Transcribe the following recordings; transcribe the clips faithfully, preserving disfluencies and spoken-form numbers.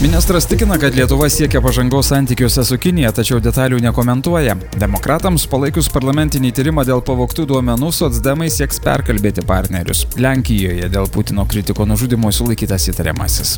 Ministras tikina, kad Lietuva siekia pažangos santykiuose su Kinija, tačiau detalių nekomentuoja. Demokratams palaikius parlamentinį tyrimą dėl pavogtų duomenų, socdemai sieks perkalbėti partnerius. Lenkijoje dėl Putino kritiko nužudymo sulaikytas įtariamasis.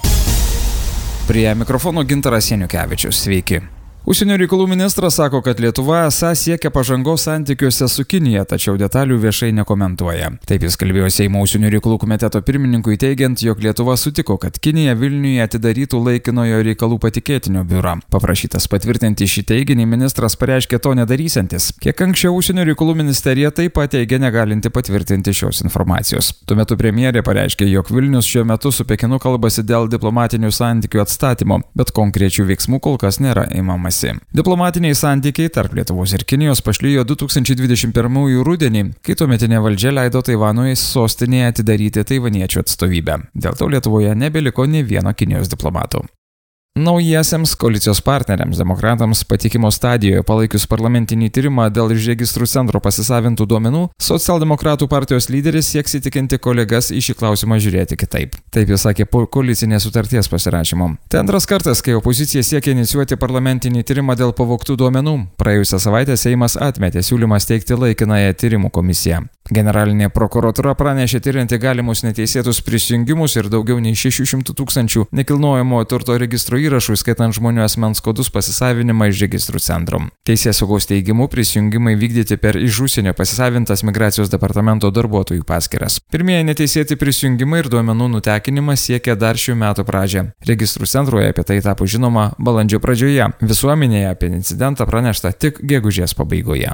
Prie mikrofono Gintaras Janukevičius. Sveiki. Užsienio reikalų ministras sako, kad Lietuva esą siekia pažangos santykiuose su Kinija, tačiau detalių viešai nekomentuoja. Taip jis kalbėjo Seimo užsienio reikalų komiteto pirmininkui teigiant, jog Lietuva sutiko, kad Kinija Vilniuje atidarytų laikinojo reikalų patikėtinio biurą. Paprašytas patvirtinti šį teiginį, ministras pareiškė to nedarysiantis. Kiek anksčiau užsienio reikalų ministerija taip pat teigė negalinti patvirtinti šios informacijos. Tuo metu premjerė pareiškė, jog Vilnius šiuo metu su Pekinu kalbasi dėl diplomatinių santykių atstatymo, bet konkrečių veiksmų kol kas nėra imamasi. Diplomatiniai santykiai tarp Lietuvos ir Kinijos pašlijo du tūkstančiai dvidešimt pirmųjų rudenį, kai tuometinė valdžia leido Taivanui sostinėje atidaryti taivaniečių atstovybę. Dėl to Lietuvoje nebeliko nė vieno Kinijos diplomato. Naujiesiems koalicijos partneriams demokratams patikimo stadijoje palaikius parlamentinį tyrimą dėl iš registrų centro pasisavintų duomenų, socialdemokratų partijos lyderis sieks įtikinti kolegas į šį klausimą žiūrėti kitaip. Taip jis sakė po koalicinės sutarties pasirašymo. Tai antras kartas, kai opozicija siekia inicijuoti parlamentinį tyrimą dėl pavogtų duomenų. Praėjusią savaitę Seimas atmetė siūlymą steigti laikinąją tyrimų komisiją. Generalinė prokuratūra pranešė tyrinti galimus neteisėtus prisijungimus ir daugiau nei šešių šimtų tūkstančių nekilnojamojo turto registro įrašų, skaitant žmonių asmens kodus pasisavinimą iš registrų centro. Teisėsaugos teigimu prisijungimai vykdyti per iš užsienio pasisavintas migracijos departamento darbuotojų paskyras. Pirmieji neteisėti prisijungimai ir duomenų nutekinimas siekia dar šių metų pradžią. Registrų centroje apie tai tapo žinoma balandžio pradžioje. Visuomenėje apie incidentą pranešta tik gegužės pabaigoje.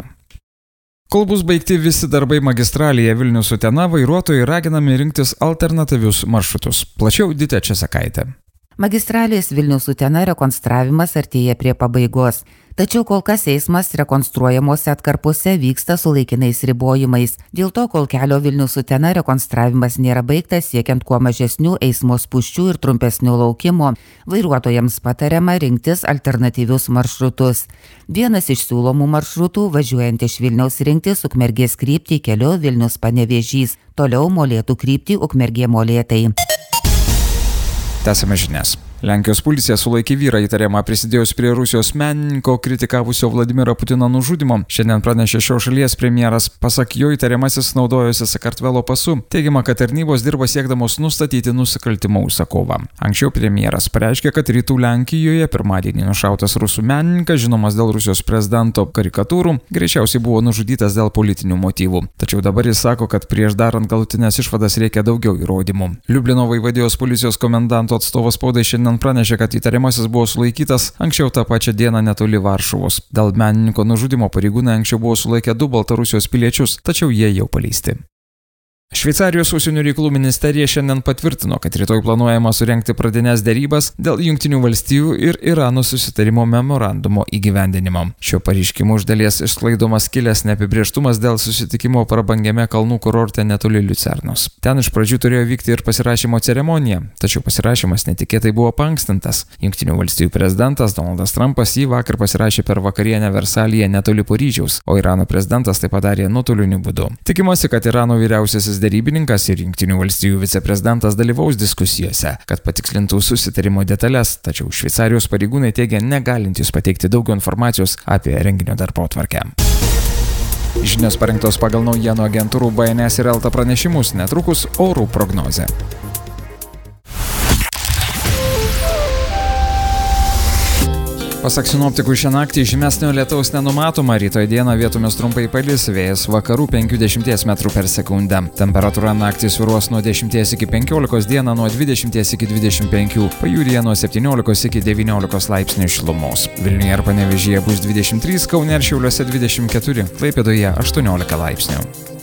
Kol bus baigti visi darbai magistralėje Vilnius-Utena, vairuotojai raginami rinktis alternatyvius maršrutus. Plačiau Ditė Česakaitė. Magistralės Vilnius-Utena rekonstravimas artėja prie pabaigos, tačiau kol kas eismas rekonstruojamuose atkarpose vyksta su laikinais ribojimais. Dėl to, kol kelio Vilnius-Utena rekonstravimas nėra baigtas siekiant kuo mažesnių eismo spūsčių ir trumpesnių laukimo, vairuotojams patariama rinktis alternatyvius maršrutus. Vienas iš siūlomų maršrutų važiuojant iš Vilniaus rinktis Ukmergės kryptį keliu Vilnius-Panevėžys, toliau Molėtų kryptį Ukmergė-Molėtai. Tęsime žinias. Lenkijos policija sulaikė vyrą įtariamą prisidėjus prie Rusijos menininko kritikavusio Vladimiro Putino nužudymo. Šiandien pranešė šios šalies premjeras. Pasak jo, įtariamasis naudojosi Sakartvelo pasu. Teigiama, kad tarnybos dirba siekdamos nustatyti nusikaltimo užsakovą. Anksčiau premjeras pareiškė, kad rytų Lenkijoje pirmadienį nušautas rusų menininkas, žinomas dėl Rusijos prezidento karikatūrų, greičiausiai buvo nužudytas dėl politinių motyvų. Tačiau dabar jis sako, kad prieš darant galutinės išvadas reikia daugiau įrodymų. Liublino vaivadijos policijos komendanto atstovas spaudai šiandien pranešė, kad įtariamasis buvo sulaikytas anksčiau tą pačią dieną netoli Varšuvos. Dėl menininko nužudymo pareigūnai anksčiau buvo sulaikę du Baltarusijos piliečius, tačiau jie jau paleisti. Šveicarijos užsienio reikalų ministerija šiandien patvirtino, kad rytoj planuojama surengti pradines derybas dėl Jungtinių valstijų ir Irano susitarimo memorandumo įgyvendinimo. Šio pareiškimu iš dalies išsklaidomas kilęs neapibrėžtumas dėl susitikimo prabangiame kalnų kurorte netoli Liucernos. Ten iš pradžių turėjo vykti ir pasirašymo ceremonija, tačiau pasirašymas netikėtai buvo paankstintas. Jungtinių valstijų prezidentas Donaldas Trumpas jį vakar pasirašė per vakarienę Versalyje netoli Paryžiaus, o Irano prezidentas tai padarė nuotoliniu būdu. Tikimasi, kad Irano vyriausiasis derybininkas ir Jungtinių valstijų viceprezidentas dalyvaus diskusijose, kad patikslintų susitarimo detalės, tačiau Šveicarijos pareigūnai teigia negalintys pateikti daugiau informacijos apie renginio darbotvarkę. Žinios parengtos pagal naujienų agentūrų B N S ir Elta pranešimus, netrukus orų prognozė. Pasak sinoptikų, šią naktį žymesnio lietaus nenumatoma, rytoj dieną vietomis trumpai palis, vėjas vakarų penkiasdešimt metrų per sekundę. Temperatūra naktį svyruos nuo dešimties iki penkiolikos, dieną nuo dvidešimties iki dvidešimt penkių, pajūryje nuo septyniolikos iki devyniolikos laipsnių šilumos. Vilniuje ir Panevėžyje bus dvidešimt trys, Kaune ir Šiauliuose dvidešimt keturi, Klaipėdoje aštuoniolika laipsnių.